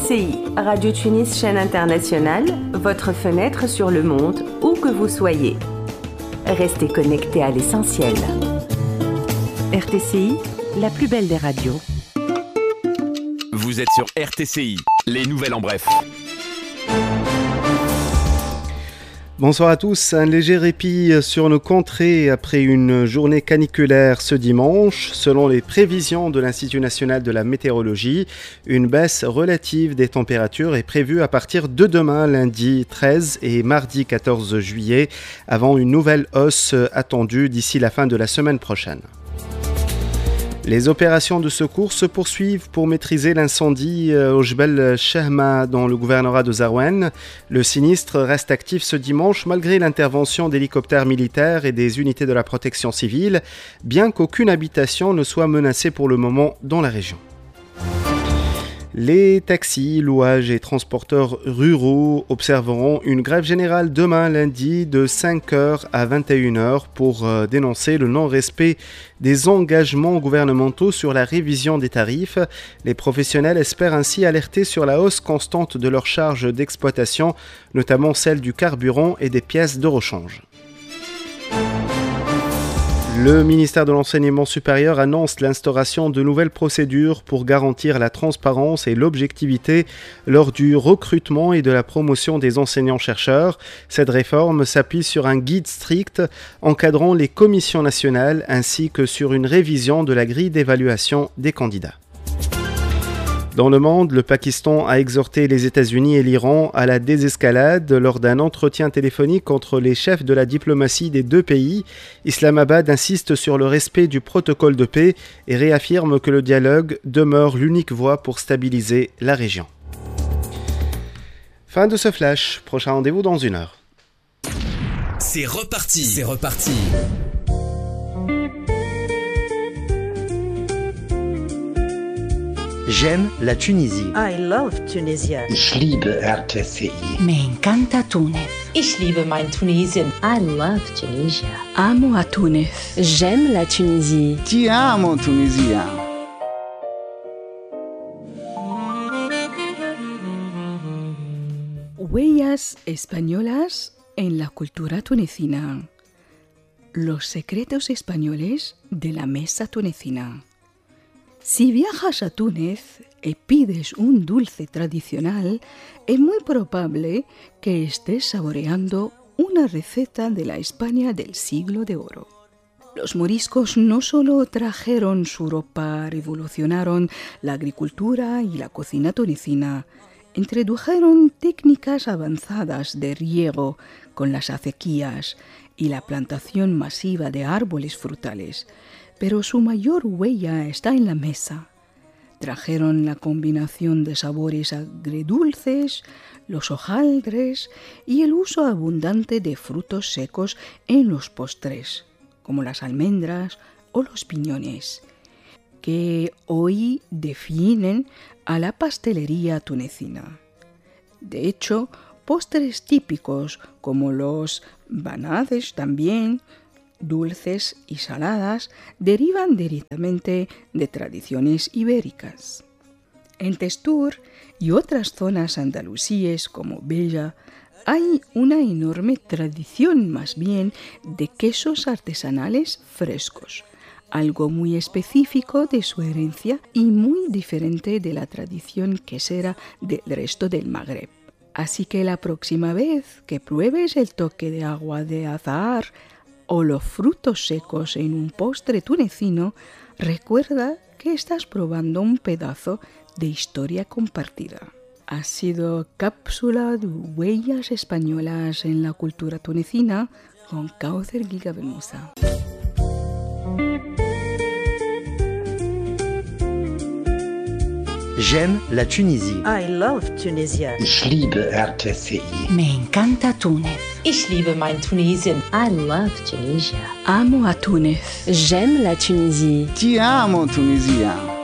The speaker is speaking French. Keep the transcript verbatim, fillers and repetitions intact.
C I, Radio Tunis chaîne internationale, votre fenêtre sur le monde, où que vous soyez. Restez connectés à l'essentiel. R T C I, la plus belle des radios. Vous êtes sur R T C I, les nouvelles en bref. Bonsoir à tous, un léger répit sur nos contrées après une journée caniculaire ce dimanche. Selon les prévisions de l'Institut national de la météorologie, une baisse relative des températures est prévue à partir de demain, lundi treize et mardi quatorze juillet, avant une nouvelle hausse attendue d'ici la fin de la semaine prochaine. Les opérations de secours se poursuivent pour maîtriser l'incendie au Jbel Chehma dans le gouvernorat de Zarouane. Le sinistre reste actif ce dimanche malgré l'intervention d'hélicoptères militaires et des unités de la protection civile, bien qu'aucune habitation ne soit menacée pour le moment dans la région. Les taxis, louages et transporteurs ruraux observeront une grève générale demain lundi de cinq heures à vingt et une heures pour euh, dénoncer le non-respect des engagements gouvernementaux sur la révision des tarifs. Les professionnels espèrent ainsi alerter sur la hausse constante de leurs charges d'exploitation, notamment celle du carburant et des pièces de rechange. Le ministère de l'Enseignement supérieur annonce l'instauration de nouvelles procédures pour garantir la transparence et l'objectivité lors du recrutement et de la promotion des enseignants-chercheurs. Cette réforme s'appuie sur un guide strict encadrant les commissions nationales ainsi que sur une révision de la grille d'évaluation des candidats. Dans le monde, le Pakistan a exhorté les États-Unis et l'Iran à la désescalade lors d'un entretien téléphonique entre les chefs de la diplomatie des deux pays. Islamabad insiste sur le respect du protocole de paix et réaffirme que le dialogue demeure l'unique voie pour stabiliser la région. Fin de ce flash. Prochain rendez-vous dans une heure. C'est reparti. C'est reparti. J'aime la Tunisie. I love Tunisia. Ich liebe R T C I. Me encanta Túnez. Ich liebe mein Tunesien. I love Tunisia. Amo a Túnez. J'aime la Tunisie. Ti amo Tunisia. Huellas españolas en la cultura tunecina. Los secretos españoles de la mesa tunecina. Si viajas a Túnez y pides un dulce tradicional, es muy probable que estés saboreando una receta de la España del siglo de oro. Los moriscos no solo trajeron su ropa, revolucionaron la agricultura y la cocina tunecina, introdujeron técnicas avanzadas de riego con las acequias y la plantación masiva de árboles frutales, pero su mayor huella está en la mesa. Trajeron la combinación de sabores agridulces, los hojaldres y el uso abundante de frutos secos en los postres, como las almendras o los piñones, que hoy definen a la pastelería tunecina. De hecho, postres típicos como los banades también, dulces y saladas, derivan directamente de tradiciones ibéricas. En Testur y otras zonas andalusíes como Bella, hay una enorme tradición más bien de quesos artesanales frescos, algo muy específico de su herencia y muy diferente de la tradición quesera del resto del Magreb. Así que la próxima vez que pruebes el toque de agua de azahar o los frutos secos en un postre tunecino, recuerda que estás probando un pedazo de historia compartida. Ha sido cápsula de huellas españolas en la cultura tunecina con Kauthar Gigabemusa. J'aime la Tunisie. I love Tunisia. Ich liebe R T C I. Me encanta Túnez. Ich liebe mein Tunesien. I love Tunisia. Amo a Túnez. J'aime la Tunisie. Ti amo Tunisia.